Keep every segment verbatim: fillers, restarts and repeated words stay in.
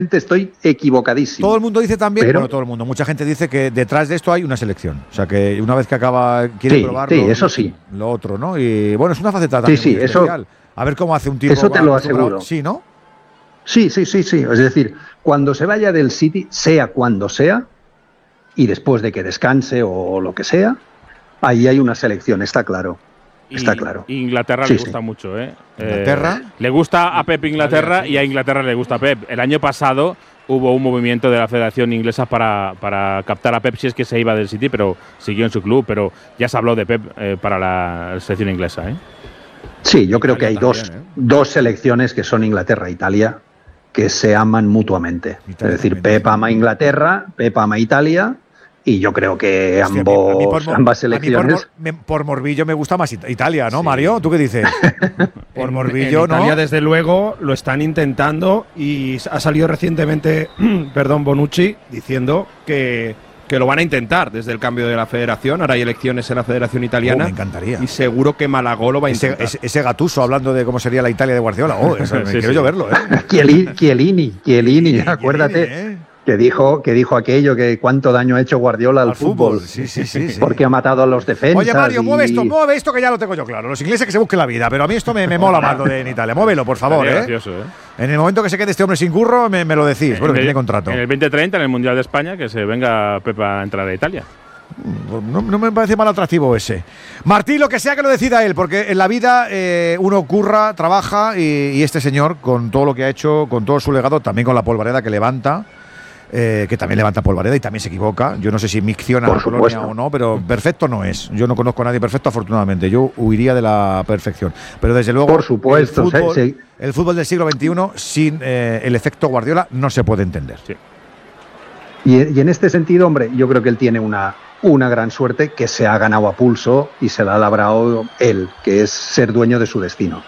estoy equivocadísimo. Todo el mundo dice también, pero, bueno, todo el mundo, mucha gente dice que detrás de esto hay una selección. O sea, que una vez que acaba, quiere sí, probar sí, lo, eso sí. lo otro, ¿no? Y bueno, es una faceta también sí, sí, muy eso, especial. A ver cómo hace un tipo. Eso te lo aseguro. Sí, ¿no? Sí, sí, sí, sí. Es decir, cuando se vaya del City, sea cuando sea, y después de que descanse o lo que sea, ahí hay una selección, está claro. Está y, claro. Inglaterra sí, le gusta sí. mucho, ¿eh? ¿Inglaterra? Eh, le gusta a Pep Inglaterra Italia, sí. Y a Inglaterra le gusta a Pep. El año pasado hubo un movimiento de la Federación Inglesa para, para captar a Pep si es que se iba del City, pero siguió en su club. Pero ya se habló de Pep eh, para la selección inglesa, ¿eh? Sí, yo creo Italia que hay también, dos, ¿eh? dos selecciones que son Inglaterra e Italia que se aman mutuamente. Italia es decir, también, Pep ama a Inglaterra, Pep ama a Italia. Y yo creo que Hostia, ambos, a mí, a mí por, ambas selecciones… A mí por, me, por morbillo me gusta más Italia, ¿no, sí. Mario? ¿Tú qué dices? Por en, morbillo, en ¿no? Italia, desde luego, lo están intentando y ha salido recientemente, perdón, Bonucci, diciendo que, que lo van a intentar desde el cambio de la federación. Ahora hay elecciones en la Federación Italiana. Oh, me encantaría. Y seguro que Malagó lo va a intentar. Ese, ese, ese Gattuso hablando de cómo sería la Italia de Guardiola. Oh, eso, me sí, quiero sí. yo verlo, ¿eh? Chiellini, Chiellini, Chiellini, acuérdate. Chiellini, ¿eh? Que dijo, que dijo aquello, que cuánto daño ha hecho Guardiola al, al fútbol. fútbol. Sí, sí, sí, sí. Porque ha matado a los defensas. Oye, Mario, y… mueve esto, mueve esto que ya lo tengo yo claro. Los ingleses que se busquen la vida, pero a mí esto me, me mola más lo de en Italia. Muévelo, por favor, ¿eh? Gracioso, ¿eh? En el momento que se quede este hombre sin curro, me, me lo decís. Bueno, que tiene contrato. En el veinte treinta, en el Mundial de España, que se venga Pepa a entrar a Italia. No, no me parece mal atractivo ese. Martí, lo que sea que lo decida él, porque en la vida eh, uno curra, trabaja y, y este señor, con todo lo que ha hecho, con todo su legado, también con la polvareda que levanta, eh, que también levanta polvareda y también se equivoca. Yo no sé si micciona a la colonia o no, pero perfecto no es. Yo no conozco a nadie perfecto, afortunadamente. Yo huiría de la perfección. Pero desde luego, por supuesto, el fútbol, sí, sí. el fútbol del siglo veintiuno sin eh, el efecto Guardiola no se puede entender. Sí. Y, y en este sentido, hombre, yo creo que él tiene una… una gran suerte que se ha ganado a pulso y se la ha labrado él, que es ser dueño de su destino.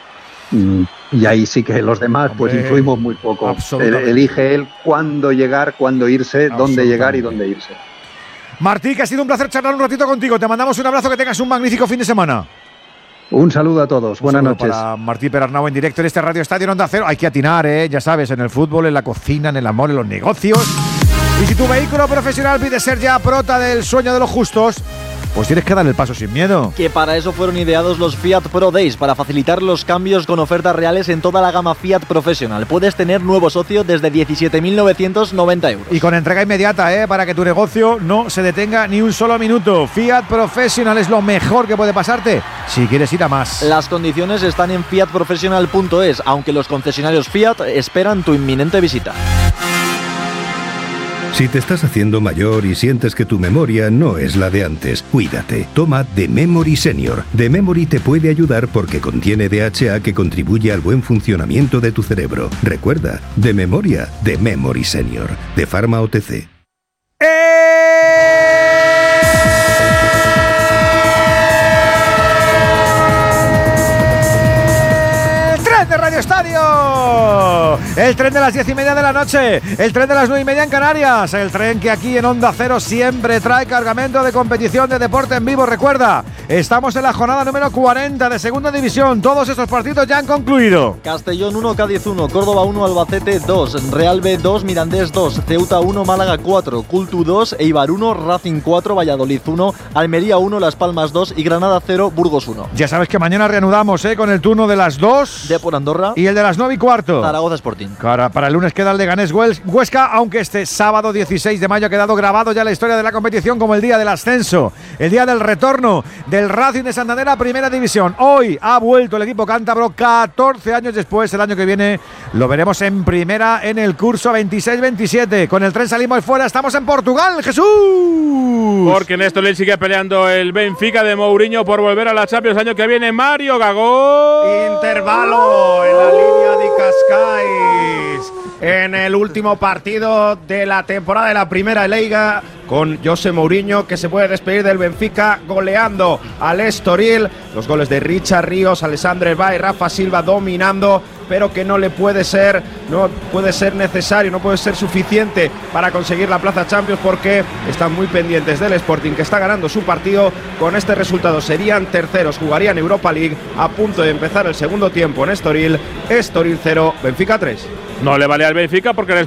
Y ahí sí que los demás pues Hombre, influimos muy poco. Elige él cuándo llegar, cuándo irse, dónde llegar y dónde irse. Martí, que ha sido un placer charlar un ratito contigo. Te mandamos un abrazo, que tengas un magnífico fin de semana. Un saludo a todos, buenas noches. Para Martí Perarnau en directo en este Radio Estadio en Onda Cero. Hay que atinar, ¿eh? Ya sabes, en el fútbol, en la cocina, en el amor, en los negocios. Y si tu vehículo profesional pide ser ya prota del sueño de los justos, pues tienes que dar el paso sin miedo. Que para eso fueron ideados los Fiat Pro Days, para facilitar los cambios con ofertas reales en toda la gama Fiat Professional. Puedes tener nuevo socio desde diecisiete mil novecientos noventa euros. Y con entrega inmediata, ¿eh? Para que tu negocio no se detenga ni un solo minuto. Fiat Professional es lo mejor que puede pasarte si quieres ir a más. Las condiciones están en fiat professional punto es, aunque los concesionarios Fiat esperan tu inminente visita. Si te estás haciendo mayor y sientes que tu memoria no es la de antes, cuídate. Toma The Memory Senior. The Memory te puede ayudar porque contiene D H A que contribuye al buen funcionamiento de tu cerebro. Recuerda, de memoria, The Memory Senior. De Pharma O T C. ¡Eh! de Radio Estadio, el tren de las diez y media de la noche, el tren de las nueve y media en Canarias, el tren que aquí en Onda Cero siempre trae cargamento de competición de deporte en vivo. Recuerda, estamos en la jornada número cuarenta de Segunda División, todos estos partidos ya han concluido. Castellón uno, Cádiz uno, Córdoba uno, Albacete dos, Real B dos, Mirandés dos, Ceuta uno, Málaga cuatro, Cultu dos, Eibar uno, Racing cuatro, Valladolid uno, Almería uno, Las Palmas dos y Granada cero, Burgos uno. Ya sabes que mañana reanudamos ¿eh? con el turno de las dos de por Andorra y el de las nueve y cuarto. Zaragoza Sporting. Para, para el lunes queda el de Leganés Huesca, aunque este sábado dieciséis de mayo ha quedado grabado ya la historia de la competición como el día del ascenso, el día del retorno del Racing de Santander a Primera División. Hoy ha vuelto el equipo cántabro catorce años después. El año que viene lo veremos en Primera en el curso veintiséis veintisiete. Con el tren salimos y fuera. Estamos en Portugal, Jesús. Porque en esto le sigue peleando el Benfica de Mourinho por volver a la Champions año que viene. Mario Gago. Intervalo en la línea de Cascais. En el último partido de la temporada de la Primera Liga, con José Mourinho, que se puede despedir del Benfica goleando al Estoril. Los goles de Richard Ríos, Alessandro Bay, Rafa Silva dominando, pero que no le puede ser, no puede ser necesario, no puede ser suficiente para conseguir la plaza Champions, porque están muy pendientes del Sporting, que está ganando su partido. Con este resultado serían terceros, jugarían Europa League, a punto de empezar el segundo tiempo en Estoril. Estoril cero, Benfica tres. No le vale al Benfica porque el